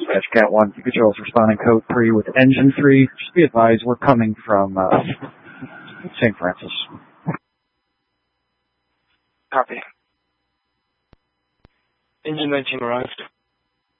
Dispatch Cat 1, Keep Controls responding code 3 with engine 3. Just be advised, we're coming from St. Francis. Copy. Engine 19 arrived.